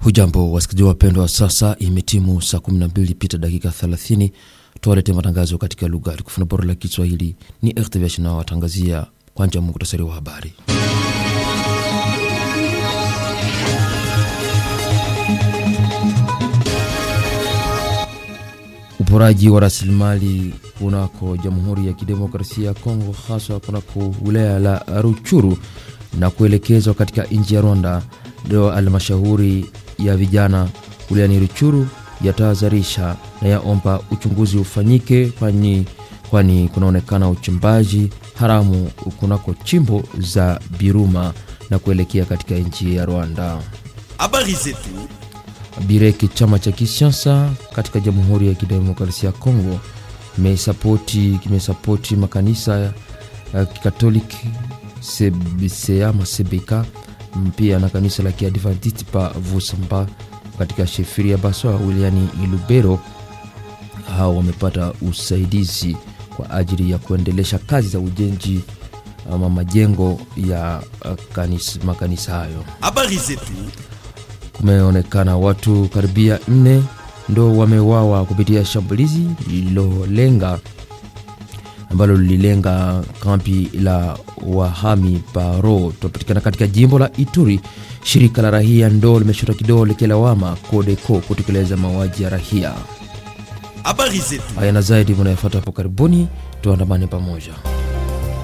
Hujambo wasikilizaji wapendwa, sasa imetimu saa 12 pita dakika 30. Tuwalete matangazo katika lugha tukufu na bora la Kiswahili. Ni RTV na watangazia kwanza muhtasari wa habari. Uporaji wa rasilimali kunako Jamhuri ya Kidemokrasia ya Kongo, hasa kunako wilaya la Ruchuru na kuelekezwa katika nchi ya Rwanda, ndio halmashauri ya vijana wilayani Ruchuru yatahadharisha na yaomba uchunguzi ufanyike, kwani kunaonekana uchimbaji haramu kunako chimbo za Biruma na kuelekea katika nchi ya Rwanda. Habari zetu. Bireki, chama cha kisiasa katika Jamhuri ya Kidemokrasia ya Kongo, kimesapoti makanisa ya Kikatoliki CBCA Masebeka, pia na kanisa la Kiadventista pa Vusamba katika shefiri ya Baswa wilayani Ilubero. Hao wamepata usaidizi kwa ajili ya kuendelesha kazi za ujenzi ama majengo ya makanisa hayo. Habari zetu. Kumeonekana watu karibia 4 ndo wamewawa kupitia shambulizi ambalo lililenga kampi la wahami Paro tunapatikana katika jimbo la Ituri. Shirika la rahia ndo limeshota kidole kilawama Kodeko kutekeleza mauaji ya rahia. Habari zetu. Haya na zaidi mnayafuata hapo karibuni, tuandamane pamoja.